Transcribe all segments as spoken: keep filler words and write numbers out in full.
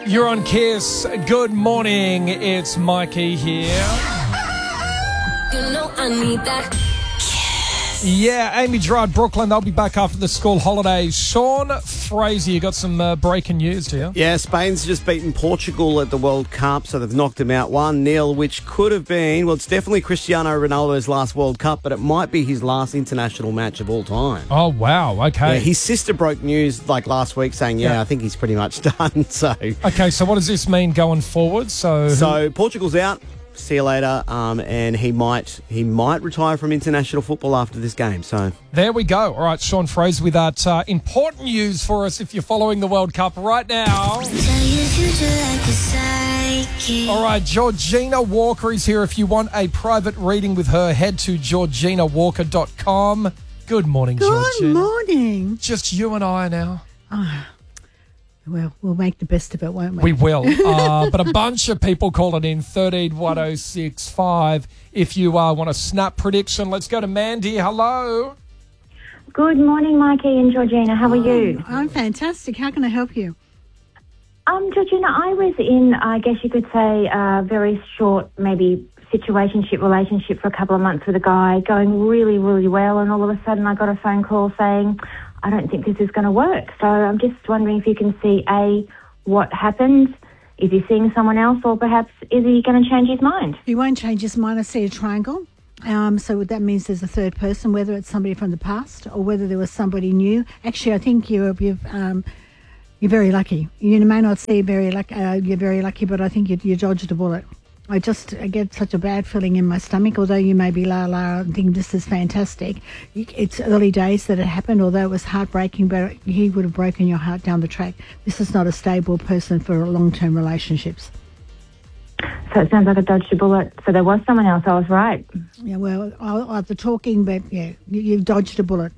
You're on Kiss. Good morning. It's Mikey here. You know I need that. Yeah, Amy Gerard, Brooklyn, they'll be back after the school holidays. Sean Fraser, you got some uh, breaking news, do you? Yeah, Spain's just beaten Portugal at the World Cup, so they've knocked them out one nil, which could have been, well, it's definitely Cristiano Ronaldo's last World Cup, but it might be his last international match of all time. Oh, wow, okay. Yeah, his sister broke news like last week saying, yeah, Yeah. I think he's pretty much done, so... Okay, so what does this mean going forward? So, So Portugal's out. See you later. Um, and he might he might retire from international football after this game. So there we go. All right, Sean Fraser with that uh, important news for us if you're following the World Cup right now. All right, Georgina Walker is here. If you want a private reading with her, head to georgina walker dot com. Good morning, Good Georgina. Good morning. Just you and I now. Oh, well, we'll make the best of it, won't we? We will. Uh, but a bunch of people calling in thirteen one oh six five. If you uh, want a snap prediction, let's go to Mandy. Hello. Good morning, Mikey and Georgina. How are you? I'm fantastic. How can I help you? Um, Georgina, I was in, I guess you could say, a very short, maybe situationship, relationship for a couple of months with a guy, going really, really well, and all of a sudden I got a phone call saying, I don't think this is going to work. So I'm just wondering if you can see, A, what happened. Is he seeing someone else, or perhaps is he going to change his mind? He won't change his mind. I see a triangle. Um, so that means there's a third person, whether it's somebody from the past or whether there was somebody new. Actually, I think you're, you've, um, you're very lucky. You may not see very luck, uh, you're very lucky, but I think you, you dodged a bullet. I just I get such a bad feeling in my stomach, although you may be la la and think this is fantastic. It's early days that it happened, although it was heartbreaking, but he would have broken your heart down the track. This is not a stable person for long-term relationships. So it sounds like I dodged a bullet. So there was someone else. I was right. Yeah, well, I'll, I'll the talking, but yeah, you, you've dodged a bullet.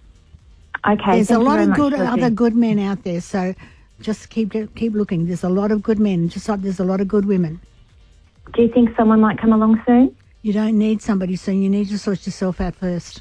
Okay. There's thank a you lot very of much, good Georgie. other good men out there, so just keep keep looking. There's a lot of good men, just like there's a lot of good women. Do you think someone might come along soon? You don't need somebody soon. You need to sort yourself out first.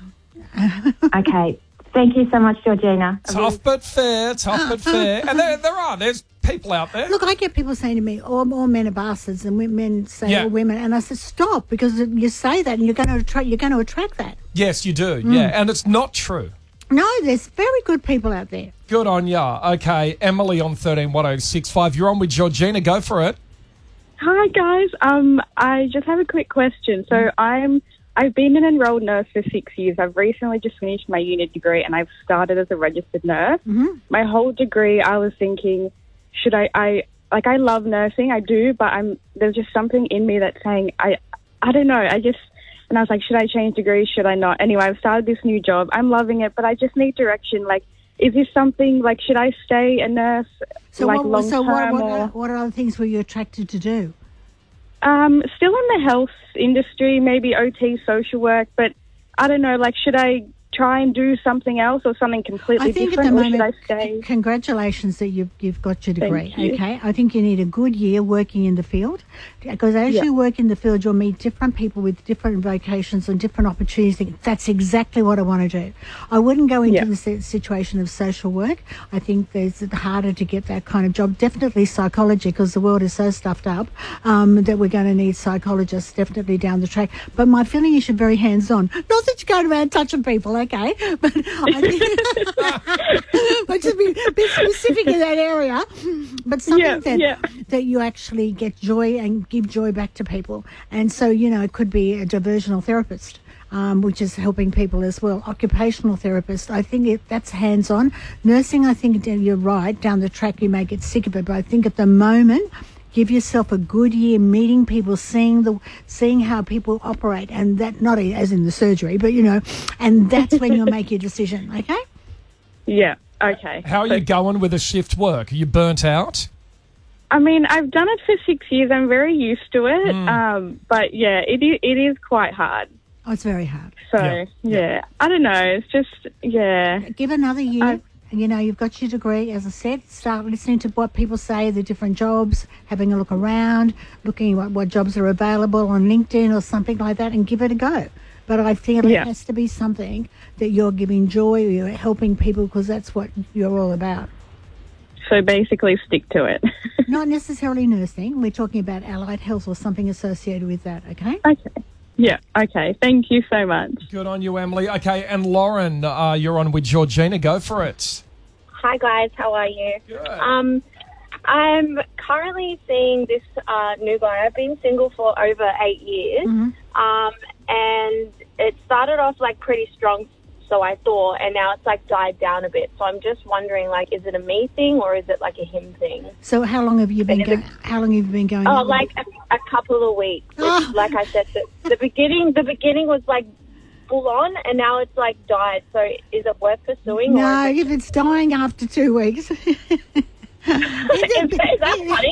Okay. Thank you so much, Georgina. Tough but fair, tough but fair. And there, there are, there's people out there. Look, I get people saying to me, all, all men are bastards, and men say Yeah. all women. And I said, stop, because you say that and you're going to attract, you're going to attract that. Yes, you do, yeah. And it's not true. No, there's very good people out there. Good on ya. Okay, Emily on thirteen one oh six five. You're on with Georgina. Go for it. Hi guys, um, I just have a quick question. So I'm, I've been an enrolled nurse for six years. I've recently just finished my uni degree and I've started as a registered nurse. Mm-hmm. My whole degree, I was thinking, should I, I, like I love nursing, I do, but I'm, there's just something in me that's saying, I, I don't know, I just, and I was like, should I change degrees, should I not? Anyway, I've started this new job. I'm loving it, but I just need direction. Like, is this something, like, should I stay a nurse, So, like, what, long so what, term what, or... what other things were you attracted to do? Um, still in the health industry, maybe O T, social work, but I don't know, like, should I try and do something else or something completely I think different, at the or should I moment, stay? c- congratulations that you've, you've got your degree, Thank you. okay? I think you need a good year working in the field, because as Yeah. you work in the field, you'll meet different people with different vocations and different opportunities. That's exactly what I want to do. I wouldn't go into Yeah. the si- situation of social work. I think there's it's harder to get that kind of job. Definitely psychology, because the world is so stuffed up um, that we're going to need psychologists definitely down the track. But my feeling is you're very hands-on. Not that you're going around touching people, okay? But I think, but just be, be specific in that area. But something Yeah, that yeah. that you actually get joy and give joy back to people. And so, you know, it could be a diversional therapist, um, which is helping people as well. Occupational therapist, I think it, that's hands-on. Nursing, I think you're right. Down the track, you may get sick of it. But I think at the moment, give yourself a good year meeting people, seeing the seeing how people operate, and that not as in the surgery, but, you know, and that's when you'll make your decision, okay? Yeah, okay. How are So- you going with the shift work? Are you burnt out? I mean, I've done it for six years. I'm very used to it. Mm. Um, but yeah, it is, it is quite hard. Oh, it's very hard. So Yeah, yeah, yeah. I don't know. It's just, yeah. Give another year. I- you know, you've got your degree, as I said. Start listening to what people say, the different jobs, having a look around, looking at what, what jobs are available on LinkedIn or something like that, and give it a go. But I feel Yeah. it has to be something that you're giving joy, or you're helping people, because that's what you're all about. So basically stick to it. Not necessarily nursing. We're talking about allied health or something associated with that, okay? Okay. Yeah, okay. Thank you so much. Good on you, Emily. Okay, and Lauren, uh, you're on with Georgina. Go for it. Hi guys, how are you? Good. Um, I'm currently seeing this uh, new guy. I've been single for over eight years, Mm-hmm. um, and it started off like pretty strong, so I thought, and now it's like died down a bit. So I'm just wondering, like, is it a me thing or is it like a him thing? So how long have you been But is going? How long have you been going? Oh, out? like a, a couple of weeks. Ah. It's, like I said, the, the beginning, the beginning was like full on, and now it's like died. So is it worth pursuing? No, or is it if it's dying after two weeks. Is that funny?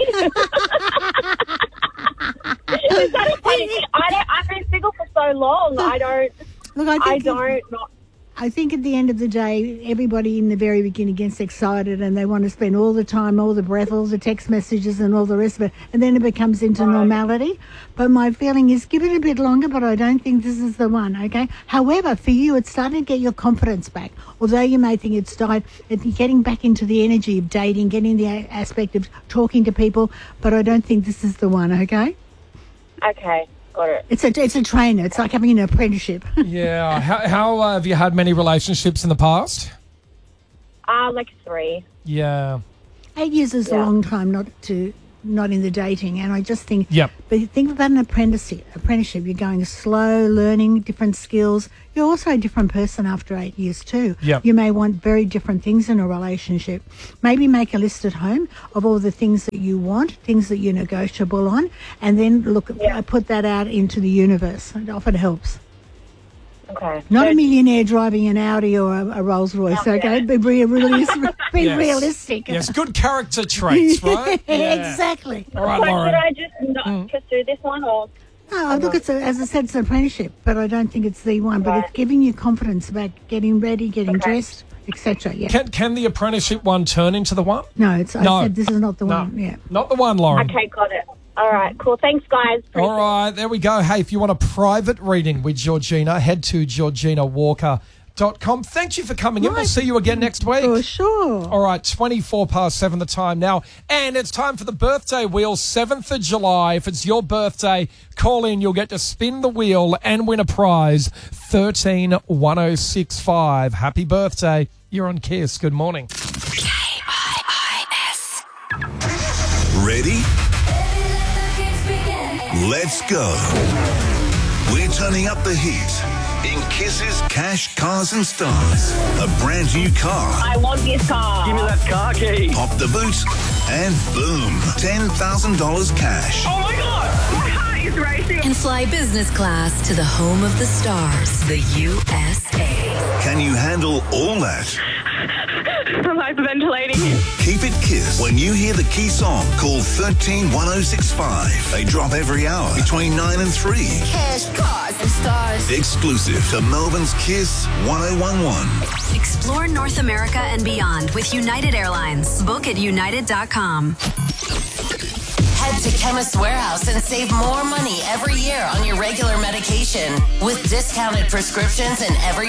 Is that a funny thing? I don't, I've been single for so long. I don't. Look, I, think I if- don't. Not, I think at the end of the day, everybody in the very beginning gets excited and they want to spend all the time, all the breath, all the text messages and all the rest of it, and then it becomes into normality. But my feeling is give it a bit longer, but I don't think this is the one, okay? However, for you, it's starting to get your confidence back. Although you may think it's died, it's getting back into the energy of dating, getting the a- aspect of talking to people, but I don't think this is the one, okay? okay, got it. It's a, it's a trainer. It's like having an apprenticeship. Yeah. How, how uh, have you had many relationships in the past? Uh, like three. Yeah. Eight years is a Yeah. long time not to not in the dating, and I just think. Yep. But think about an apprenticeship. Apprenticeship, you're going slow, learning different skills. You're also a different person after eight years too. Yep. You may want very different things in a relationship. Maybe make a list at home of all the things that you want, things that you're negotiable on, and then look Yeah. uh, put that out into the universe. It often helps. Okay. Not So- a millionaire driving an Audi or a, a Rolls Royce. Oh, Okay, yeah. be, be, realis- be Yes. realistic. Yes, good character traits, right? Yeah. Exactly. All right, So should Lauren. I just not pursue this one, or No, look, it's a, as I said, it's an apprenticeship, but I don't think it's the one. But Right. it's giving you confidence about getting ready, getting Okay. dressed, et cetera. Yeah. Can, can the apprenticeship one turn into the one? no, it's. I No. said this is not the No. one. Yeah. Not the one, Lauren. okay, got it. All right, cool. Thanks, guys. All right, there we go. Hey, if you want a private reading with Georgina, head to georgina walker dot com. Thank you for coming in. We'll Right. see you again next week. For sure. All right, twenty-four past seven the time now. And it's time for the birthday wheel, seventh of July. If it's your birthday, call in. You'll get to spin the wheel and win a prize, thirteen one oh six five. Happy birthday. You're on Kiss. Good morning. Ready? Let's go. We're turning up the heat in Kiss's Cash, Cars and Stars. A brand new car. I want this car. Give me that car key. Pop the boot and boom, ten thousand dollars cash. Oh my God! My heart is racing. And fly business class to the home of the stars, the U S A. Can you handle all that? I'm hyperventilating. Keep it Kiss. When you hear the key song, call thirteen one oh six five. They drop every hour between nine and three. Cash, cars, and stars. Exclusive to Melbourne's Kiss one oh one one. Explore North America and beyond with United Airlines. Book at united dot com. Head to Chemist Warehouse and save more money every year on your regular medication with discounted prescriptions and every